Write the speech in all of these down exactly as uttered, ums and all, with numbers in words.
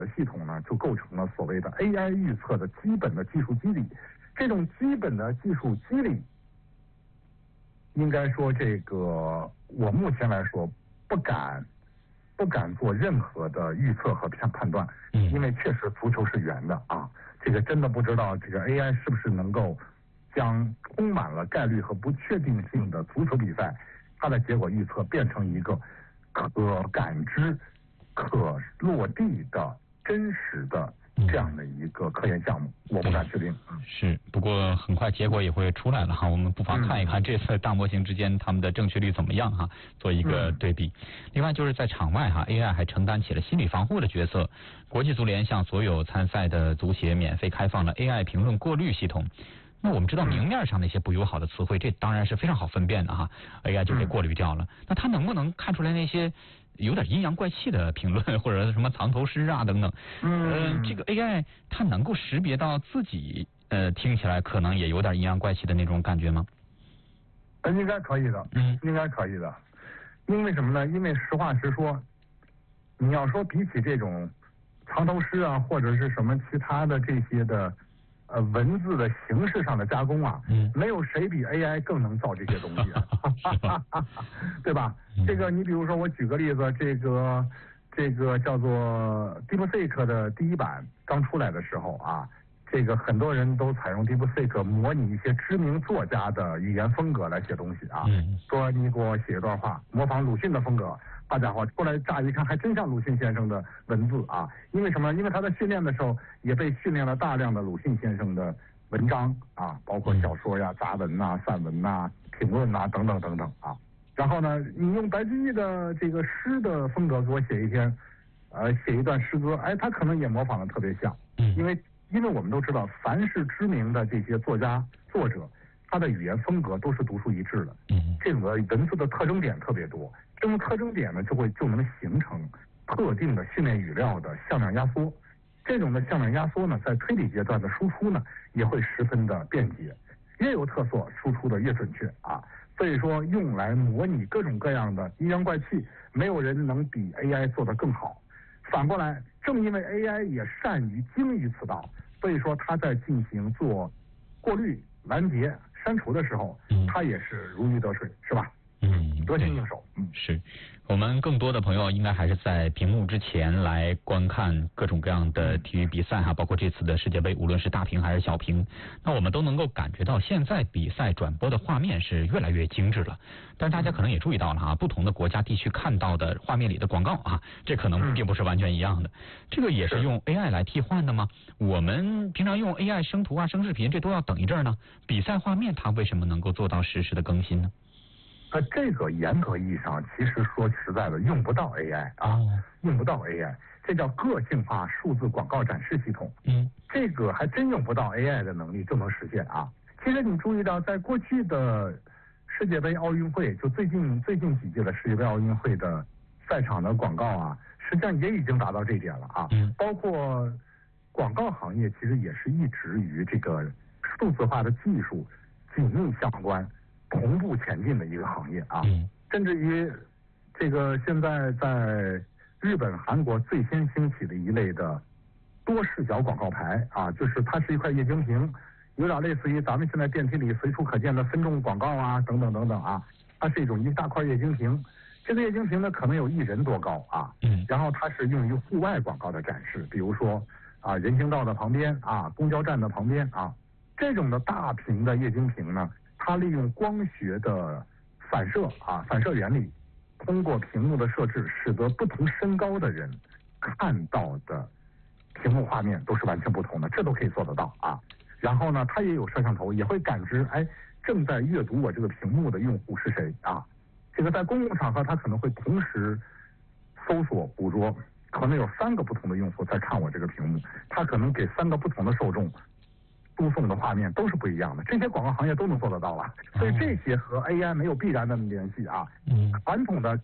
系统呢，就构成了所谓的 A I 预测的基本的技术机理。这种基本的技术机理，应该说这个我目前来说不敢不敢做任何的预测和判判断，因为确实足球是圆的啊，这个真的不知道这个 A I 是不是能够将充满了概率和不确定性的足球比赛，它的结果预测变成一个可感知、可落地的真实的这样的一个科研项目，我不敢确定。 是，不过很快结果也会出来了哈，我们不妨看一看这次大模型之间他们的正确率怎么样哈，做一个对比。另外就是在场外哈 ，A I 还承担起了心理防护的角色。国际足联向所有参赛的足协免费开放了 A I 评论过滤系统。那我们知道明面上那些不友好的词汇，这当然是非常好分辨的哈 ，A I 就给过滤掉了。那它能不能看出来那些有点阴阳怪气的评论，或者什么藏头诗啊等等？嗯、呃，这个 A I 它能够识别到自己呃听起来可能也有点阴阳怪气的那种感觉吗？ 呃，应该可以的，嗯，应该可以的。因为什么呢？因为实话实说，你要说比起这种藏头诗啊，或者是什么其他的这些的。呃，文字的形式上的加工啊，嗯，没有谁比 A I 更能造这些东西、啊，对吧？嗯、这个你比如说，我举个例子，这个这个叫做 DeepSeek 的第一版刚出来的时候啊，这个很多人都采用 DeepSeek 模拟一些知名作家的语言风格来写东西啊，嗯、说你给我写一段话，模仿鲁迅的风格。好家伙，出来乍一看还真像鲁迅先生的文字啊！因为什么？因为他在训练的时候也被训练了大量的鲁迅先生的文章啊，包括小说呀、杂文呐、散文呐、评论呐等等等等啊。然后呢，你用白居易的这个诗的风格给我写一篇，呃，写一段诗歌，哎，他可能也模仿的特别像，因为因为我们都知道，凡是知名的这些作家作者，他的语言风格都是独树一帜的，这种的文字的特征点特别多。这种特征点呢，就会就能形成特定的训练语料的向量压缩。这种的向量压缩呢，在推理阶段的输出呢，也会十分的便捷，越有特色，输出的越准确啊。所以说，用来模拟各种各样的阴阳怪气，没有人能比 A I 做得更好。反过来，正因为 A I 也善于精于此道，所以说它在进行做过滤、拦截、删除的时候，它也是如鱼得水，是吧？嗯，得心应手。嗯， 是我们更多的朋友应该还是在屏幕之前来观看各种各样的体育比赛哈，包括这次的世界杯，无论是大屏还是小屏，那我们都能够感觉到现在比赛转播的画面是越来越精致了。但是大家可能也注意到了哈，不同的国家地区看到的画面里的广告啊，这可能并不是完全一样的。这个也是用 A I 来替换的吗？我们平常用 A I 生图啊、生视频，这都要等一阵呢。比赛画面它为什么能够做到实时的更新呢？ 呃，这个严格意义上，其实说实在的，用不到 A I 啊，用不到 A I， 这叫个性化数字广告展示系统。嗯，这个还真用不到 A I 的能力就能实现啊。其实你注意到，在过去的世界杯、奥运会，就最近最近几届的世界杯、奥运会的赛场的广告啊，实际上也已经达到这一点了啊。嗯，包括广告行业，其实也是一直与这个数字化的技术紧密相关。同步前进的一个行业啊，甚至于这个现在在日本、韩国最先兴起的一类的多视角广告牌啊，就是它是一块液晶屏，有点类似于咱们现在电梯里随处可见的分众广告啊，等等等等啊，它是一种一大块液晶屏。这个液晶屏呢，可能有一人多高啊，嗯，然后它是用于户外广告的展示，比如说啊人行道的旁边啊，公交站的旁边啊，这种的大屏的液晶屏呢。它利用光学的反射啊，反射原理，通过屏幕的设置，使得不同身高的人看到的屏幕画面都是完全不同的，这都可以做得到啊。然后呢，它也有摄像头，也会感知，哎，正在阅读我这个屏幕的用户是谁啊？这个在公共场合，它可能会同时搜索捕捉，可能有三个不同的用户在看我这个屏幕，它可能给三个不同的受众。输送的画面都是不一样的，这些广告行业都能做得到了，所以这些和 A I 没有必然的联系啊。传统的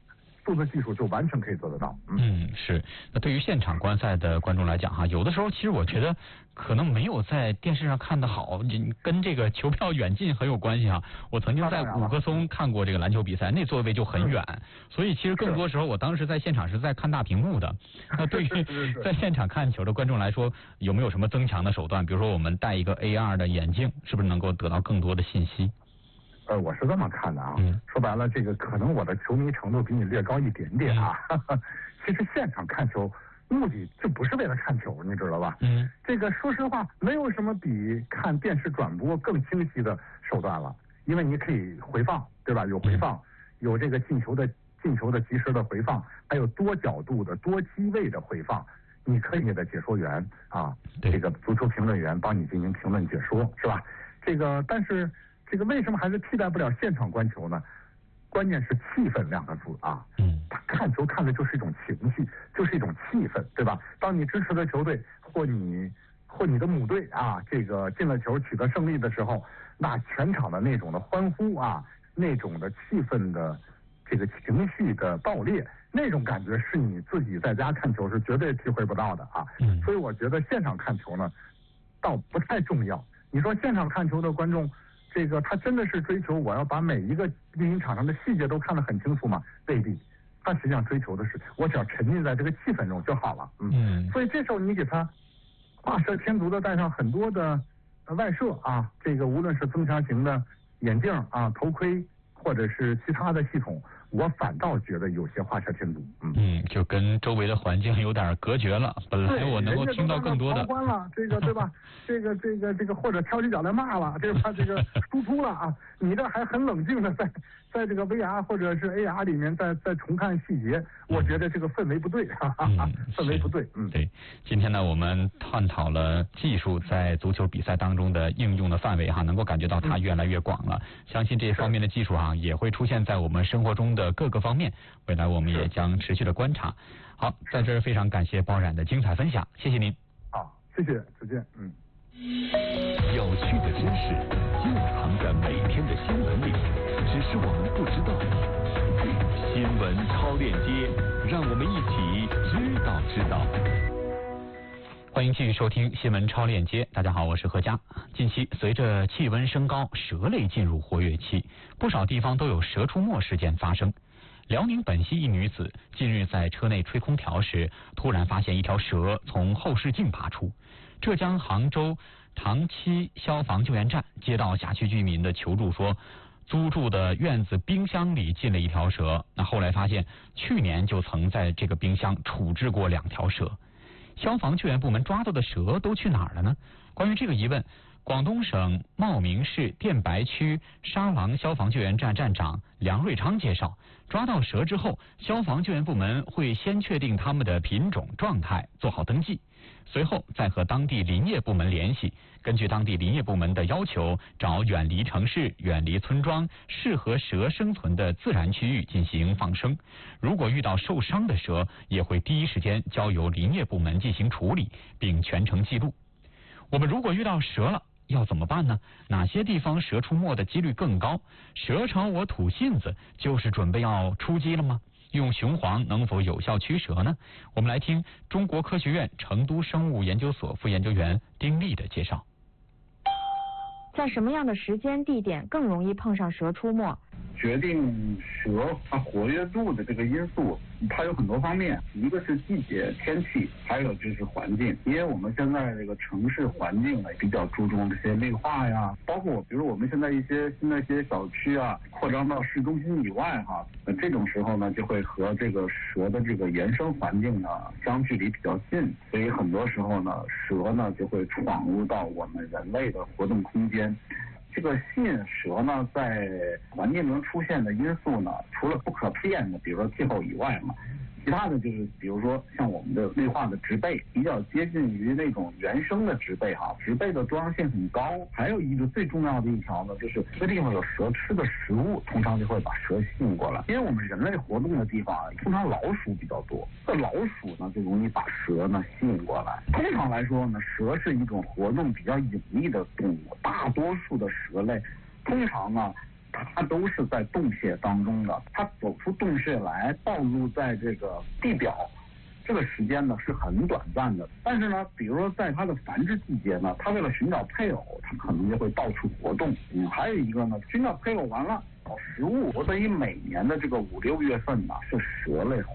数字技术就完全可以做得到。 嗯, 嗯是。那对于现场观赛的观众来讲哈，有的时候其实我觉得可能没有在电视上看得好，跟这个球票远近很有关系哈。我曾经在五棵松看过这个篮球比赛，那座位就很远，嗯、所以其实更多时候我当时在现场是在看大屏幕的。那对于在现场看球的观众来说，有没有什么增强的手段？比如说我们戴一个 A R 的眼镜，是不是能够得到更多的信息？ 呃，我是这么看的啊，嗯、说白了，这个可能我的球迷程度比你略高一点点啊。嗯、其实现场看球目的就不是为了看球，你知道吧？嗯，这个说实话，没有什么比看电视转播更清晰的手段了，因为你可以回放，对吧？有回放，有这个进球的进球的及时的回放，还有多角度的、多机位的回放。你可以你的解说员啊，这个足球评论员帮你进行评论解说，是吧？这个，但是。这个为什么还是替代不了现场观球呢？关键是气氛两个字啊。嗯，他看球看的就是一种情绪，就是一种气氛，对吧？当你支持的球队或你或你的母队啊，这个进了球取得胜利的时候，那全场的那种的欢呼啊，那种的气氛的这个情绪的爆裂，那种感觉是你自己在家看球是绝对体会不到的啊。嗯，所以我觉得现场看球呢，倒不太重要。你说现场看球的观众。这个他真的是追求我要把每一个运营场上的细节都看得很清楚吗？未必，他实际上追求的是我只要沉浸在这个气氛中就好了。嗯，嗯所以这时候你给他画蛇添足的带上很多的外设啊，这个无论是增强型的眼镜啊、头盔，或者是其他的系统，我反倒觉得有些画蛇添足。嗯嗯，就跟周围的环境有点隔绝了。本来我能够听到更多的。 关了，这个对吧？这个这个这个或者挑起脚来骂了，对吧？这个输出了啊！你这还很冷静的在在这个 V R 或者是 A R 里面再再重看细节，我觉得这个氛围不对，哈哈哈，氛围不对。嗯， 对。今天呢，我们探讨了技术在足球比赛当中的应用的范围哈，能够感觉到它越来越广了。相信这方面的技术啊，也会出现在我们生活中的各个方面。未来我们也将持续的观察。好，在这儿非常感谢包冉的精彩分享，谢谢您。 好，谢谢，再见。嗯。 有趣的知识就藏在每天的新闻里，只是我们不知道。新闻超链接，让我们一起知道知道。 欢迎继续收听新闻超链接。大家好，我是何佳。近期随着气温升高，蛇类进入活跃期，不少地方都有蛇出没事件发生。辽宁本溪一女子近日在车内吹空调时，突然发现一条蛇从后视镜爬出。浙江杭州长期消防救援站接到辖区居民的求助说，租住的院子冰箱里进了一条蛇。那后来发现，去年就曾在这个冰箱处置过两条蛇。消防救援部门抓到的蛇都去哪儿了呢？关于这个疑问，广东省茂名市电白区沙郎消防救援站站长梁瑞昌介绍，抓到蛇之后，消防救援部门会先确定它们的品种状态，做好登记，随后再和当地林业部门联系，根据当地林业部门的要求，找远离城市、远离村庄、适合蛇生存的自然区域进行放生。如果遇到受伤的蛇，也会第一时间交由林业部门进行处理，并全程记录。我们如果遇到蛇了，要怎么办呢？哪些地方蛇出没的几率更高？蛇朝我吐信子，就是准备要出击了吗？用雄黄能否有效驱蛇呢？我们来听中国科学院成都生物研究所副研究员丁丽的介绍。 在什么样的时间地点更容易碰上蛇出没？ 决定蛇它活跃度的这个因素，它有很多方面，一个是季节、天气，还有就是环境。因为我们现在这个城市环境呢，比较注重这些绿化呀，包括比如我们现在一些新的一些小区啊，扩张到市中心以外哈，那这种时候呢，就会和这个蛇的这个原生环境呢相距离比较近，所以很多时候呢，蛇呢就会闯入到我们人类的活动空间。这个吸引蛇呢，在环境中出现的因素呢，除了不可变的，比如说气候以外嘛，其他的就是比如说像我们的绿化的植被比较接近于那种原生的植被哈，植被的多样性很高。还有一个最重要的一条呢，就是这个地方有蛇吃的食物，通常就会把蛇吸引过来。因为我们人类活动的地方啊，通常老鼠比较多，这老鼠呢就容易把蛇呢吸引过来。通常来说呢，蛇是一种活动比较隐秘的动物，大多数的蛇类通常呢它都是在洞穴当中的，它走出洞穴来暴露在这个地表，这个时间呢是很短暂的。但是呢，比如说在它的繁殖季节呢，它为了寻找配偶，它可能就会到处活动。嗯，还有一个呢，寻找配偶完了找食物，所以每年的这个五六月份呢是蛇类